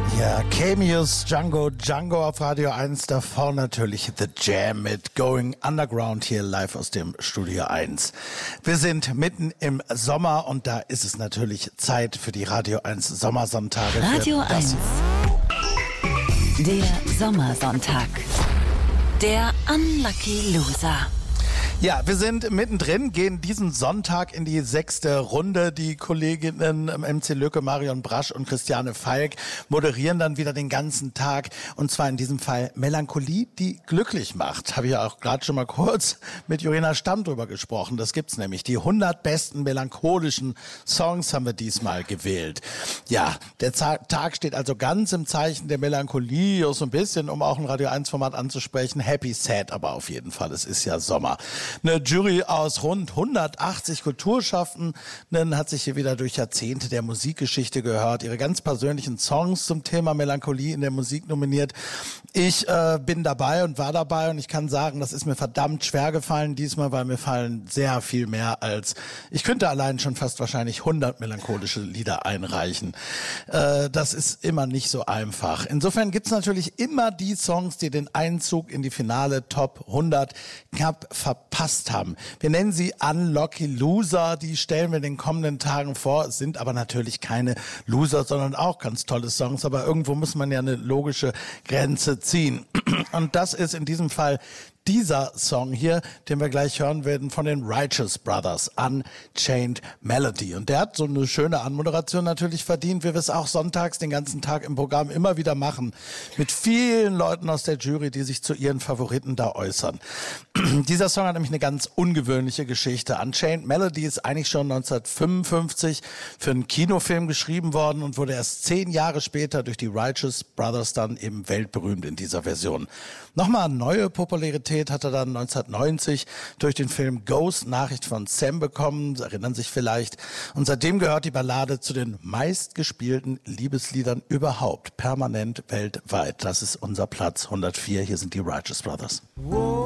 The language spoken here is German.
Ja, Camilleus Django auf Radio 1, davor natürlich The Jam mit Going Underground hier live aus dem Studio 1. Wir sind mitten im Sommer und da ist es natürlich Zeit für die Radio 1 Sommersonntage. Radio 1, der Sommersonntag, der Unlucky Loser. Ja, wir sind mittendrin, gehen diesen Sonntag in die 6. Runde. Die Kolleginnen MC Lücke, Marion Brasch und Christiane Falk moderieren dann wieder den ganzen Tag. Und zwar in diesem Fall Melancholie, die glücklich macht. Habe ich ja auch gerade schon mal kurz mit Jorina Stamm drüber gesprochen. Das gibt's nämlich. Die 100 besten melancholischen Songs haben wir diesmal gewählt. Ja, der Tag steht also ganz im Zeichen der Melancholie, auch so ein bisschen, um auch ein Radio 1 Format anzusprechen. Happy, sad, aber auf jeden Fall. Es ist ja Sommer. Eine Jury aus rund 180 Kulturschaffenden hat sich hier wieder durch Jahrzehnte der Musikgeschichte gehört, ihre ganz persönlichen Songs zum Thema Melancholie in der Musik nominiert. Ich bin dabei und war dabei und ich kann sagen, das ist mir verdammt schwer gefallen diesmal, weil mir fallen sehr viel mehr als, ich könnte allein schon fast wahrscheinlich 100 melancholische Lieder einreichen. Das ist immer nicht so einfach. Insofern gibt's natürlich immer die Songs, die den Einzug in die finale Top 100 knapp verpasst haben. Wir nennen sie Unlucky Loser, die stellen wir in den kommenden Tagen vor. Es sind aber natürlich keine Loser, sondern auch ganz tolle Songs, aber irgendwo muss man ja eine logische Grenze ziehen. Und das ist in diesem Fall dieser Song hier, den wir gleich hören werden von den Righteous Brothers, Unchained Melody. Und der hat so eine schöne Anmoderation natürlich verdient, wie wir es auch sonntags den ganzen Tag im Programm immer wieder machen. Mit vielen Leuten aus der Jury, die sich zu ihren Favoriten da äußern. Dieser Song hat nämlich eine ganz ungewöhnliche Geschichte. Unchained Melody ist eigentlich schon 1955 für einen Kinofilm geschrieben worden und wurde erst 10 Jahre später durch die Righteous Brothers dann eben weltberühmt in dieser Version. Nochmal neue Popularität hat er dann 1990 durch den Film Ghost, Nachricht von Sam bekommen, Sie erinnern sich vielleicht. Und seitdem gehört die Ballade zu den meistgespielten Liebesliedern überhaupt, permanent weltweit. Das ist unser Platz 104, hier sind die Righteous Brothers. Whoa.